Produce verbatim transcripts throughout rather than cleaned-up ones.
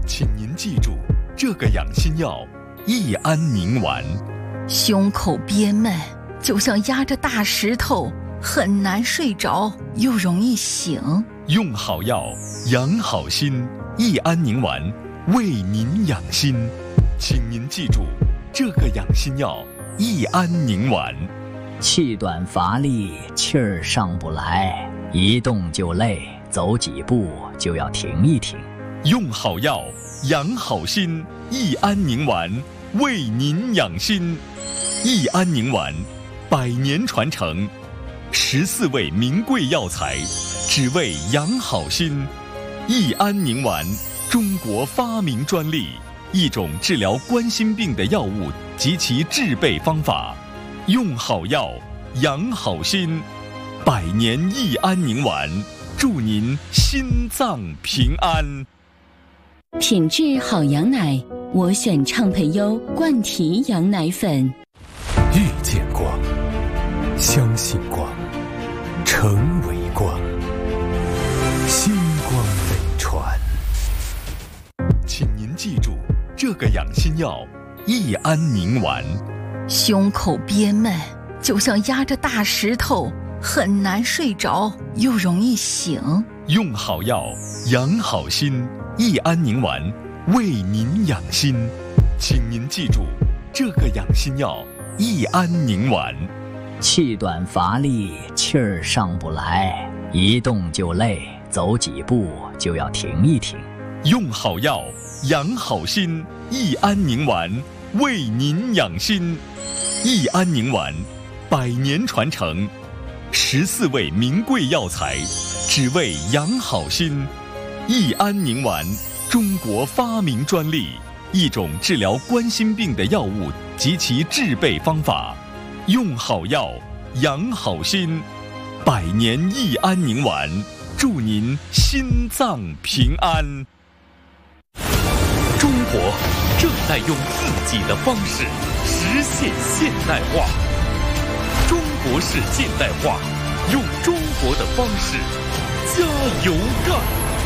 请您记住，这个养心药益安宁丸。 胸口憋闷，就像压着大石头，很难睡着，又容易醒。 用好药，养好心，益安宁丸为您养心。请您记住，这个养心药益安宁丸。 气短乏力，气儿上不来，一动就累，走几步就要停一停。 用好药，养好心，益安宁丸为您养心。益安宁丸，百年传承，十四味名贵药材，只为养好心。益安宁丸，中国发明专利，一种治疗冠心病的药物及其制备方法。用好药，养好心，百年益安宁丸，祝您心脏平安。 品质好羊奶，我选畅培优冠提羊奶粉。 遇见光，相信光，成为光，星光美传。 请您记住，这个养心药益安宁丸。 胸口憋闷，就像压着大石头，很难睡着，又容易醒。 用好药，养好心，益安宁丸为您养心。请您记住，这个养心药益安宁丸。 气短乏力，气儿上不来，一动就累，走几步就要停一停。 用好药，养好心，益安宁丸为您养心。益安宁丸，百年传承，十四味名贵药材，只为养好心。益安宁丸，中国发明专利，一种治疗冠心病的药物及其制备方法。用好药，养好心，百年益安宁丸，祝您心脏平安。 中国正在用自己的方式实现现代化，中国式现代化，用中国的方式加油干！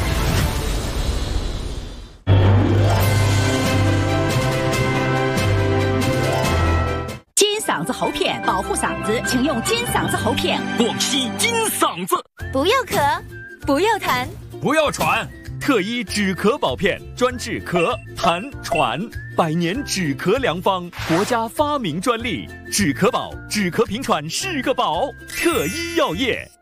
金嗓子喉片保护嗓子，请用金嗓子喉片。 广西金嗓子， 不要咳，不要痰， 不要喘。 特医止咳保片，专治咳、痰、喘，百年止咳良方，国家发明专利，止咳宝，止咳平喘是个宝。特医药业。